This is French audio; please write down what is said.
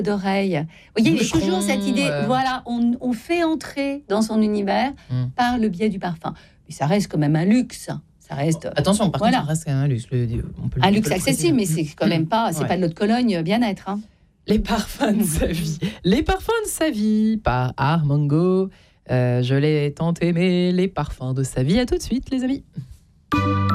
d'oreille. Vous voyez, il y a Moucheron, toujours cette idée, voilà, on fait entrer dans son univers par le biais du parfum. Mais ça reste quand même un luxe. Ça reste. Attention, par voilà. contre, ça reste un luxe. Un luxe accessible, mais c'est quand même pas, c'est pas de l'eau de Cologne bien-être. Hein. Les parfums de sa vie. Les parfums de sa vie par Armango. Je l'ai tant aimé, les parfums de sa vie. À tout de suite, les amis.